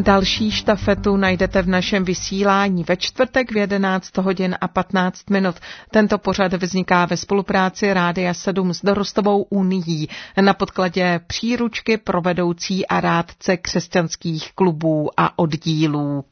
Další štafetu najdete v našem vysílání ve čtvrtek v 11 hodin a 15 minut. Tento pořad vzniká ve spolupráci Rádia 7 s Dorostovou unií na podkladě příručky pro vedoucí a rádce křesťanských klubů a oddílů.